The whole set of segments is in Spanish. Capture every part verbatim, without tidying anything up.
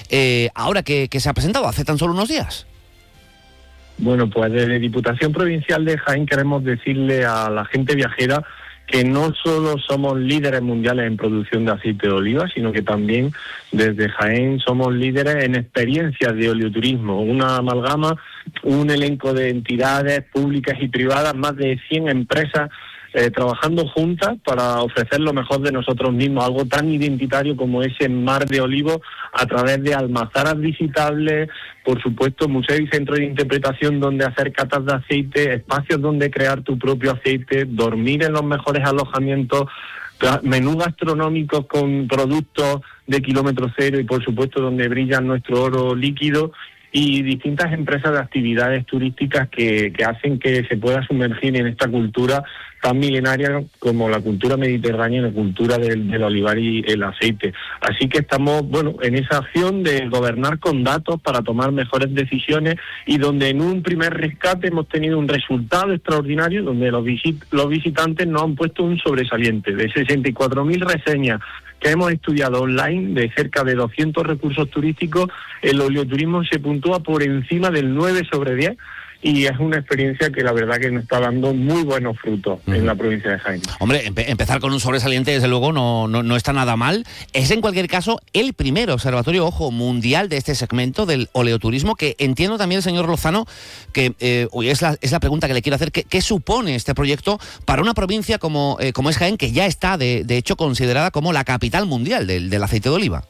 eh, ahora que, que se ha presentado hace tan solo unos días. Bueno, pues desde Diputación Provincial de Jaén queremos decirle a la gente viajera que no solo somos líderes mundiales en producción de aceite de oliva, sino que también desde Jaén somos líderes en experiencias de oleoturismo, una amalgama, un elenco de entidades públicas y privadas, más de cien empresas eh, trabajando juntas para ofrecer lo mejor de nosotros mismos, algo tan identitario como ese mar de olivos a través de almazaras visitables, por supuesto museos y centros de interpretación donde hacer catas de aceite, espacios donde crear tu propio aceite, dormir en los mejores alojamientos, menú gastronómicos con productos de kilómetro cero y por supuesto donde brilla nuestro oro líquido, y distintas empresas de actividades turísticas que, que hacen que se pueda sumergir en esta cultura tan milenaria como la cultura mediterránea y la cultura del, del olivar y el aceite. Así que estamos, bueno, en esa acción de gobernar con datos para tomar mejores decisiones, y donde en un primer rescate hemos tenido un resultado extraordinario, donde los, visit, los visitantes nos han puesto un sobresaliente de sesenta y cuatro mil reseñas que hemos estudiado online, de cerca de doscientos recursos turísticos. El oleoturismo se puntúa por encima del nueve sobre diez, y es una experiencia que la verdad que nos está dando muy buenos frutos uh-huh. en la provincia de Jaén. Hombre, empe- empezar con un sobresaliente desde luego no, no, no está nada mal. Es en cualquier caso el primer observatorio, ojo, mundial de este segmento del oleoturismo, que entiendo también, señor Lozano, que eh, uy, es, la, es la pregunta que le quiero hacer, ¿qué, qué supone este proyecto para una provincia como, eh, como es Jaén, que ya está de, de hecho considerada como la capital mundial del, del aceite de oliva?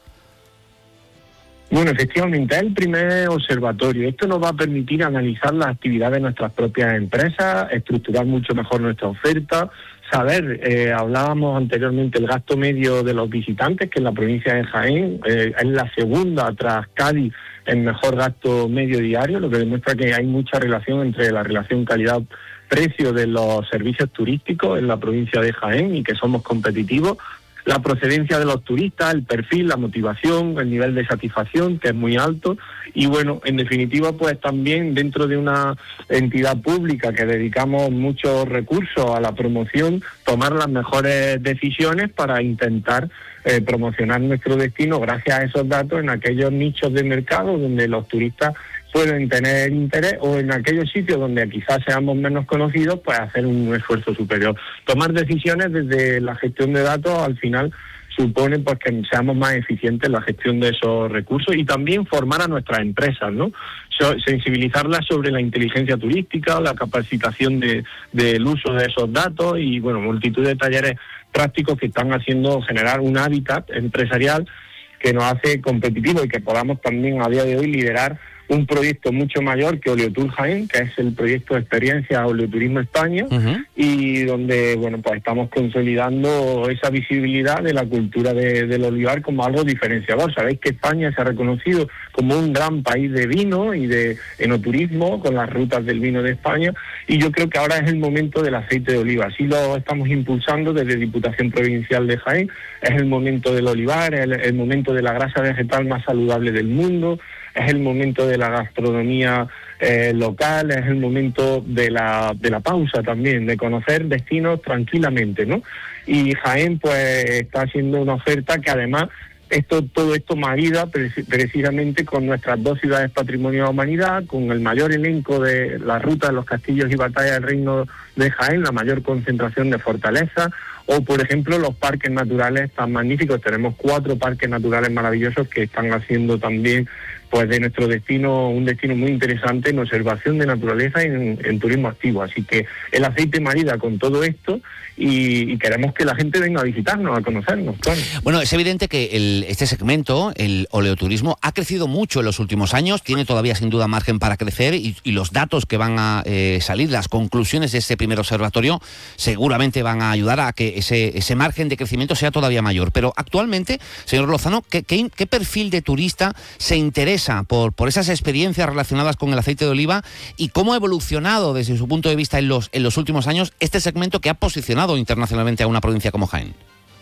Bueno, efectivamente, es el primer observatorio. Esto nos va a permitir analizar las actividades de nuestras propias empresas, estructurar mucho mejor nuestra oferta, saber, eh, hablábamos anteriormente, el gasto medio de los visitantes, que en la provincia de Jaén eh, es la segunda tras Cádiz en mejor gasto medio diario, lo que demuestra que hay mucha relación entre la relación calidad-precio de los servicios turísticos en la provincia de Jaén y que somos competitivos. La procedencia de los turistas, el perfil, la motivación, el nivel de satisfacción, que es muy alto, y bueno, en definitiva, pues también dentro de una entidad pública que dedicamos muchos recursos a la promoción, tomar las mejores decisiones para intentar eh, promocionar nuestro destino gracias a esos datos en aquellos nichos de mercado donde los turistas pueden tener interés, o en aquellos sitios donde quizás seamos menos conocidos, pues hacer un esfuerzo superior. Tomar decisiones desde la gestión de datos al final supone pues que seamos más eficientes en la gestión de esos recursos, y también formar a nuestras empresas, ¿no? So, sensibilizarlas sobre la inteligencia turística, la capacitación de del uso de esos datos, y bueno, multitud de talleres prácticos que están haciendo generar un hábitat empresarial que nos hace competitivos y que podamos también a día de hoy liderar un proyecto mucho mayor que Oleotur Jaén, que es el proyecto de experiencia Oleoturismo España, uh-huh. y donde bueno pues estamos consolidando esa visibilidad de la cultura de, del olivar como algo diferenciador. Sabéis que España se ha reconocido como un gran país de vino y de enoturismo, con las rutas del vino de España, y yo creo que ahora es el momento del aceite de oliva. Así lo estamos impulsando desde Diputación Provincial de Jaén. Es el momento del olivar, es el, el momento de la grasa vegetal más saludable del mundo, es el momento de la gastronomía eh, local, es el momento de la de la pausa también, de conocer destinos tranquilamente, ¿no? Y Jaén pues está haciendo una oferta que además esto todo esto marida precisamente con nuestras dos ciudades patrimonio de la humanidad, con el mayor elenco de la ruta de los castillos y batallas del Reino de Jaén, la mayor concentración de fortaleza, o por ejemplo los parques naturales tan magníficos. Tenemos cuatro parques naturales maravillosos que están haciendo también pues de nuestro destino un destino muy interesante en observación de naturaleza y en, en turismo activo. Así que el aceite marida con todo esto, y, y queremos que la gente venga a visitarnos, a conocernos, claro. Bueno, es evidente que el, este segmento, el oleoturismo, ha crecido mucho en los últimos años, tiene todavía sin duda margen para crecer, y, y los datos que van a eh, salir, las conclusiones de este primer observatorio, seguramente van a ayudar a que ese, ese margen de crecimiento sea todavía mayor. Pero actualmente, señor Lozano, ¿qué, qué, qué perfil de turista se interesa Por, por esas experiencias relacionadas con el aceite de oliva, y cómo ha evolucionado desde su punto de vista en los, en los últimos años este segmento que ha posicionado internacionalmente a una provincia como Jaén?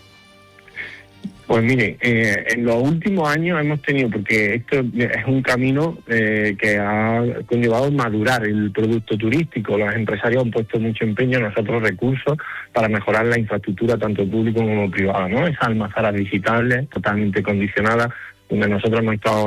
Pues mire, eh, en los últimos años hemos tenido, porque esto es un camino eh, que ha conllevado madurar el producto turístico. Los empresarios han puesto mucho empeño, nosotros recursos, para mejorar la infraestructura tanto pública como privada, ¿no? Esas almazaras visitables totalmente condicionadas, donde nosotros hemos estado